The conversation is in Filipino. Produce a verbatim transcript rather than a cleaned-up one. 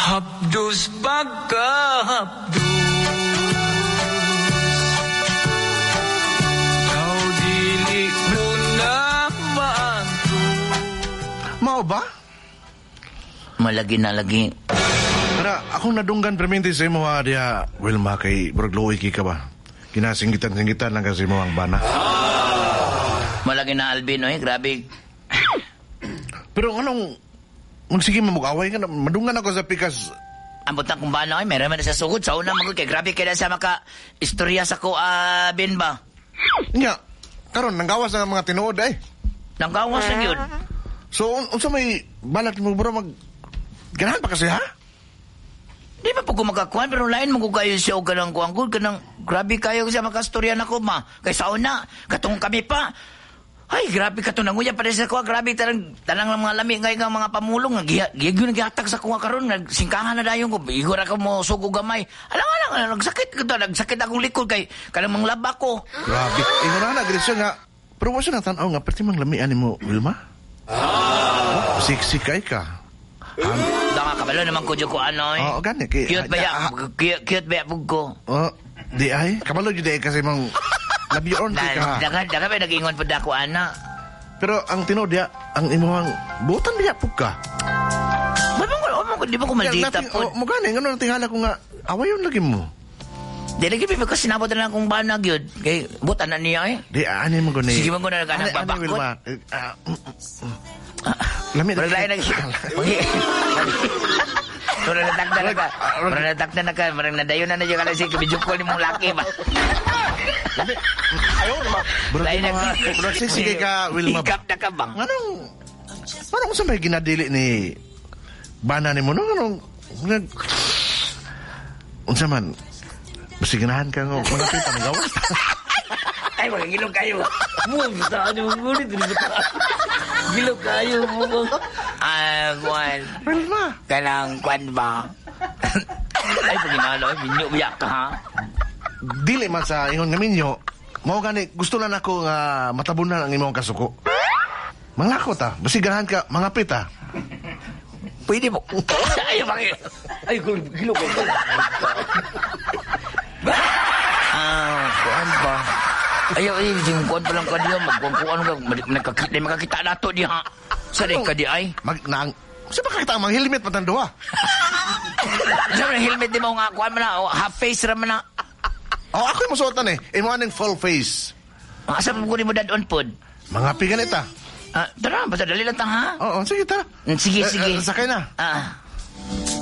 Hapdos pagkahapdos, daw dili mo na maanto. Mao ba? Malagi na lagi. Kara, akong nadunggan perminti sa imo ha diya, Wilma, kay Burgloy ka ba? Kinasinggitan-singgitan lang kasi mo ang bana. Malagi na Alvin, oy, grabe. Pero anong, magsige mamug-away ka na, madungan ako sa pikas. Ambot na kung ba na, oy, meron man sa sugod. Sa una, magod kay grabe kaya sa maka istorya sa ko, ah, Ben ba? Nga, karon nanggawas ang mga tinuod eh. Nanggawas na yun. So, un unsa may balat mo bro mag... Ganahan pa kasi ha? Di ba po ko makakuhan, pero lain mo ko kayo siya o ganang kuhan ko, ganang grabe kayo siya makastorya na ko, ma. Kay sa una, katong kami pa. Ay, grabe ka to nanguya pa rin sa kuha, grabe talang, talang mga lami ngayon ng mga pamulong, nagyag yun nagyatak sa kuha karon, nagsingkahan na dayon ko, igura ka mo sugo gamay. Alam nga lang, nagsakit ko to, nagsakit akong likod kay kanang mga laba ko. Grabe, ingon na nagresyo nga. Pero wala siya natanaw nga, pati mang lamian mo, Wilma? Ah. Oh, siksi kay ka. Um, Daka kabalo naman ko dyan ko ano eh. Oo, oh, gani. Ki, cute ba ya? Cute, cute ba ya pug ko? Oo, oh, di ay. Kabalo dyan di kasi mong labiyon ka. Daka, daka ba nag-ingon po dako ana? Pero ang tinod ya, ang imuhang butan biya pug ka. Ba't mo, di ba ko maldita po? Oh, mo gani, ngano tingala ko nga, awayon lagi mo. Di lagi ba kasi sinabot na lang akong banag yun. Kay, butan na niya eh. Di, ani mo gani. Sige mo ko na nag-anang babakot. Lamit. Pero lain lagi. Pero natakta na ka. Pero natakta na ka. Marang nadayo na na dyan ka lang siya. Kabidjukol ni mong laki ba? Ayaw naman. Lain lagi. Bro, sige ka, Wilma. Hikap na ka bang? Anong, parang sa may ginadili ni bana ni mo, no? Anong, nag, unsa man, masiganahan ka nga, mga pita ng gawas. Ay, magigilog kayo. Move, saan mo muli, gilog kayo mo. Ah, Kwan. Wilma. Kanang Kwan ba? Ay, paginalo, minyo biyak ka, ha? Dili man sa ingon nga minyo, mao gani, gusto lang ako nga matabunan ang imong kasuko. Manglako ta, masiganahan ka, mga pita. Pwede mo. Ay, bakit? Ay, gilog kayo. Ah, Kwan ba? Ayaw, ay, yung kuwan pa lang ka diya, magkuwan ka, nakakita, makakita na to diya, ha? Sanay ka diya, ay? Mag, naang, siya ba kakita ang mga helmet matando, ha? Siya na helmet di mo nga, kuwan mo na, half face raman na. Oh, ako yung masuotan eh, imo aning full face. Asa mo kunin mo dadon pod? Mga piganita. Ah, tara, basta dali lang tang, ha? Oo, sige, tara. Sige, sige. Uh, uh, sakay na. Ah.